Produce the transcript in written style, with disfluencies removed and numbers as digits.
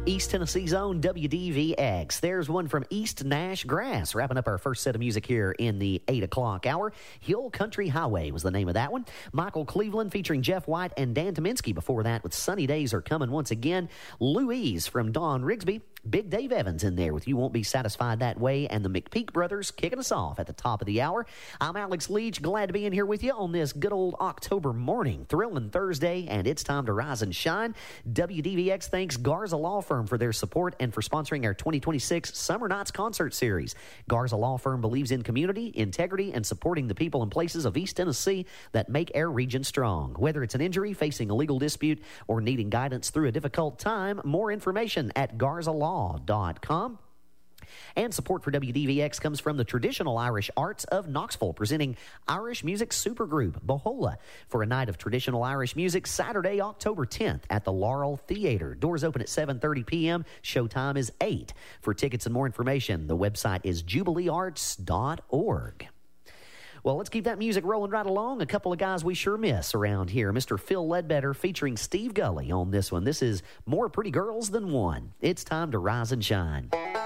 East Tennessee's own WDVX. There's one from East Nash Grass, wrapping up our first set of music here in the 8 o'clock hour. Hill Country Highway was the name of that one. Michael Cleveland featuring Jeff White and Dan Tominski before that with Sunny Days Are Coming Once Again. Louise from Don Rigsby. Big Dave Evans in there with You Won't Be Satisfied That Way, and the McPeak Brothers kicking us off at the top of the hour. I'm Alex Leach, glad to be in here with you on this good old October morning. Thrilling Thursday, and it's time to rise and shine. WDVX thanks Garza Law Firm for their support and for sponsoring our 2026 Summer Nights Concert Series. Garza Law Firm believes in community, integrity, and supporting the people and places of East Tennessee that make our region strong. Whether it's an injury, facing a legal dispute, or needing guidance through a difficult time, more information at garzalaw.com. And support for WDVX comes from the Traditional Irish Arts of Knoxville, presenting Irish music supergroup Bohola for a night of traditional Irish music Saturday, October 10th at the Laurel Theater. Doors open at 7:30 p.m. Showtime is 8. For tickets and more information, the website is jubileearts.org. Well, let's keep that music rolling right along. A couple of guys we sure miss around here. Mr. Phil Ledbetter featuring Steve Gully on this one. This is More Pretty Girls Than One. It's time to rise and shine.